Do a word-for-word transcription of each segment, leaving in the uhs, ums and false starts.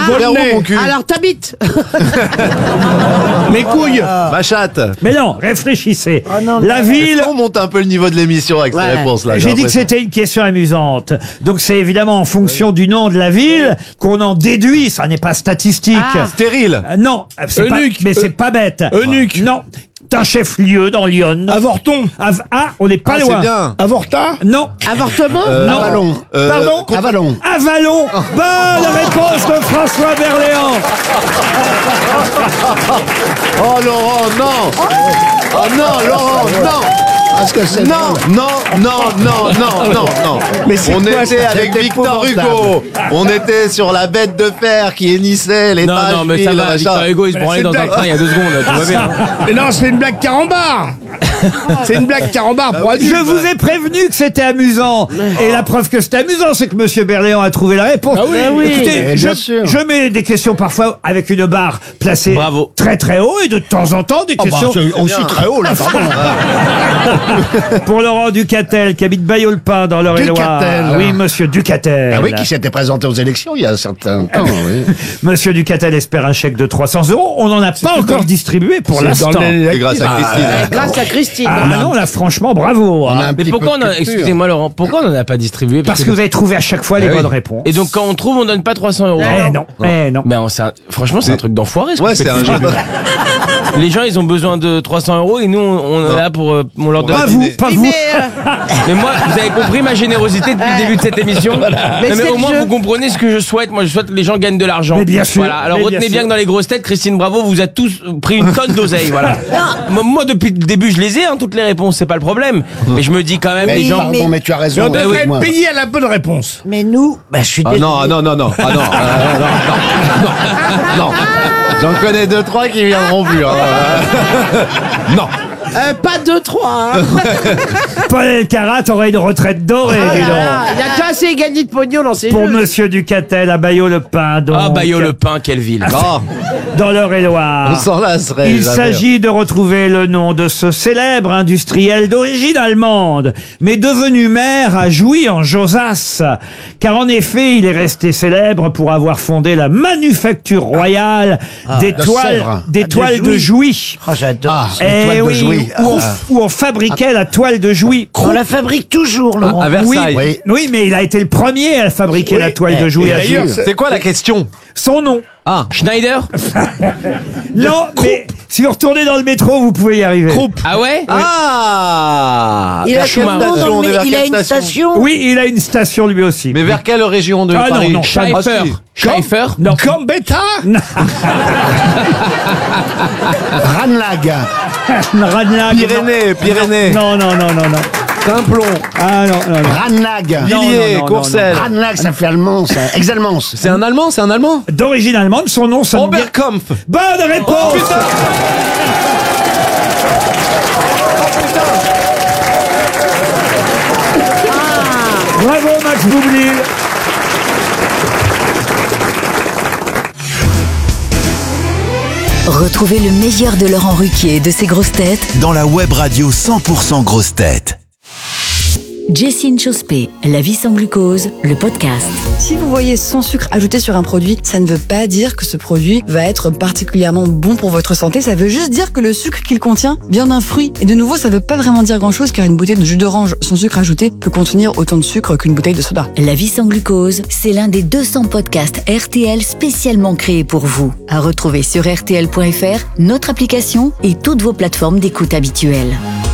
Vers où, Volney. mon cul? Alors t'habites. Mes couilles. Ma chatte. Mais non, réfléchissez. Oh non, la mais- ville... On monte un peu le niveau de l'émission avec Ouais. ces réponses-là. J'ai dit que c'était une question amusante. Donc c'est évidemment en fonction du nom de la ville qu'on en déduit. Ça n'est pas statistique. Ah. Stérile. Euh, non, c'est pas, Eunuque. mais c'est pas bête. Eunuque. Non, c'est un chef-lieu dans Lyon. Avorton. Av- Ah, on n'est pas Ah, loin. c'est bien. Avorta. Non. Avortement. Euh, Non. Avalon. Euh, Pardon contre- Avalon. Avalon. Bonne réponse de François Berléand. Oh Laurent, non. Oh non, Laurent, non. Parce que c'est Non, non, non, non, non, non, non. Mais c'est on quoi, était ça, avec c'est Victor épouvantable. Hugo. On était sur la bête de fer qui hennissait les Non, pages. non, mais ça mille, va, machin. Victor Hugo, il se Mais branlait c'est dans un blague. train il y a deux secondes, là, tout va bien. Mais non, c'est une blague carambar. C'est une blague carambar pour adultes. Je vous ai prévenu que c'était amusant. Et la preuve que c'était amusant, c'est que Monsieur Berléand a trouvé la réponse. Ah oui. Ah oui. Écoutez, Eh, je, bien sûr. je mets des questions parfois avec une barre placée Bravo. très très haut et de temps en temps des Oh, bah, questions c'est aussi très haut, là, pardon. pour Laurent Ducatel qui habite Bailleul-le-Pin dans l'Eure-et-Loire. Ducatel. Oui, Monsieur Ducatel. Ah oui, qui s'était présenté aux élections il y a un certain temps, oui. Monsieur Ducatel espère un chèque de trois cents euros. On n'en a pas encore distribué pour C'est l'instant. dans les- C'est grâce à Christine. Euh, Grâce à Christine. Ah non, là franchement, bravo. On a hein. un Mais petit pourquoi peu on de a, culture. excusez-moi Laurent, pourquoi on n'en a pas distribué? Parce que vous avez trouvé à chaque fois les Eh oui. bonnes réponses. Et donc quand on trouve, on donne pas trois cents euros. Eh non, eh non. Mais on- c'est un- franchement, c'est un truc d'enfoiré. ce Ouais, que c'est vous un faites. jeu. Les gens, ils ont besoin de trois cents euros et nous, on, on est là pour, euh, on leur donne. Pas vous, pas Oui, vous. mais, euh, Mais moi, vous avez compris ma générosité depuis le début de cette émission. Mais Mais, c'est au le moins, jeu. vous comprenez ce que je souhaite. Moi, je souhaite que les gens gagnent de l'argent. Mais bien sûr. Voilà. Alors Mais retenez bien bien, sûr. que dans les grosses têtes, Christine Bravo vous a tous pris une tonne d'oseille. Voilà. moi, moi, depuis le début, je les ai, hein, toutes les réponses, c'est pas le problème. Mais je me dis quand même, Mais les gens. pardon, mais tu as Eh raison. ben hein, Mais on devrait moi. être payé à la bonne réponse. mais nous, bah, je suis Ah désolée. non, ah non, non, non, ah non, ah, non, non, non, non. J'en connais deux, trois qui viendront plus. Hein. Non. Euh, pas deux, trois. Hein. Paul Elkarat aurait une retraite dorée, Oh dis là donc. là, il a déjà assez gagné de pognon dans ses Pour jeux. Monsieur Ducatel à Bailleau-le-Pin, donc. Ah, Bailleau-le-Pin, quelle ville. Non, Dans l'Eure-et-Loire. on s'en lasserait. Il jamais. s'agit de retrouver le nom de ce célèbre industriel d'origine allemande, mais devenu maire à Jouy en Josas. Car en effet, il est resté célèbre pour avoir fondé la manufacture royale des de toiles, Sèvres. des Ah, de toiles de Jouy. Jouy. Oh, j'adore. Ah, ça. une Eh toile de oui, Jouy. où, on, Ah. où on fabriquait la toile de Jouy. On la fabrique toujours, Laurent. À Oui, Versailles. Oui. oui, mais il a été le premier à fabriquer la toile de Jouy Et à d'ailleurs, Jouy. c'est- C'est quoi la question? Son nom. Ah, Schneider. Non, mais si vous retournez dans le métro, vous pouvez y arriver. Ah ouais? ah. Il a, Vers quelle quel nom dans station, le on est mé- vers il a quelle une station. Oui, il a une station lui aussi. Mais vers quelle région de Ah, non, Paris? non, Schaeffer. Ah, si. Schaeffer. Non. Gambetta. Ranlag. Ranlag. Pyrénées, Pyrénées. Non, non, non, non, non. Simplon. Ah non, non, non. Ranlag. Non, Villiers, non, non, Courcelles. Ranlag, ça fait allemand, ça. Ex-allemand. C'est un Allemand, c'est un Allemand? D'origine allemande, son nom sonne bien. Oberkampf. Bonne réponse. Bravo Max Boublil. Retrouvez le meilleur de Laurent Ruquier et de ses grosses têtes dans la web radio cent pour cent grosses têtes. Jessine Chospé, La vie sans glucose, le podcast. Si vous voyez sans sucre ajouté sur un produit, ça ne veut pas dire que ce produit va être particulièrement bon pour votre santé. Ça veut juste dire que le sucre qu'il contient vient d'un fruit. Et de nouveau, ça ne veut pas vraiment dire grand-chose car une bouteille de jus d'orange sans sucre ajouté peut contenir autant de sucre qu'une bouteille de soda. La vie sans glucose, c'est l'un des deux cents podcasts R T L spécialement créés pour vous. À retrouver sur R T L point F R, notre application et toutes vos plateformes d'écoute habituelles.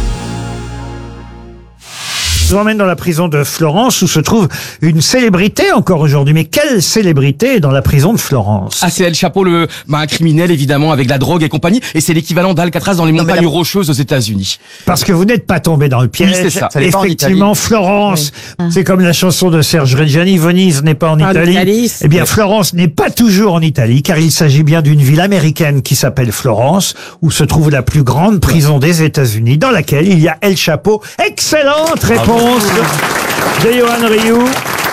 Je vous emmène dans la prison de Florence où se trouve une célébrité encore aujourd'hui. Mais quelle célébrité est dans la prison de Florence? Ah, c'est El Chapo, le, bah, un criminel évidemment avec la drogue et compagnie, et c'est l'équivalent d'Alcatraz dans les mais montagnes la- rocheuses aux États-Unis. Parce que vous n'êtes pas tombé dans le piège. Oui, c'est ça. Ça n'est pas en Effectivement, Florence, c'est comme la chanson de Serge Reggiani, Venise n'est pas en En Italie. Italie, c'est- Eh bien, Florence n'est pas toujours en Italie, car il s'agit bien d'une ville américaine qui s'appelle Florence, où se trouve la plus grande prison des États-Unis, dans laquelle il y a El Chapo. Excellente réponse de Johan Rioux.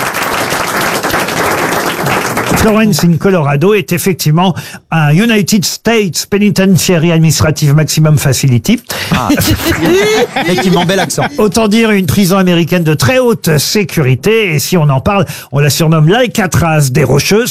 Florence in Colorado est effectivement un United States Penitentiary Administrative Maximum Facility. Effectivement, bel accent. Autant dire une prison américaine de très haute sécurité. Et si on en parle, on la surnomme l'Alcatraz des Rocheuses.